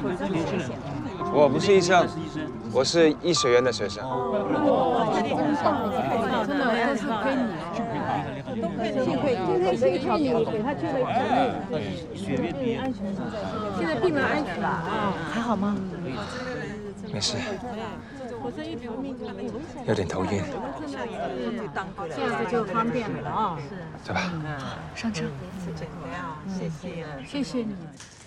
我不是医生，我是医学院的学生。 真的都是亏你，幸亏这一条命给他救了一条命。现在病人安全了啊，还好吗？ 没事，有点头晕。 这样子就方便了啊， 对吧？ 上车。 谢谢你。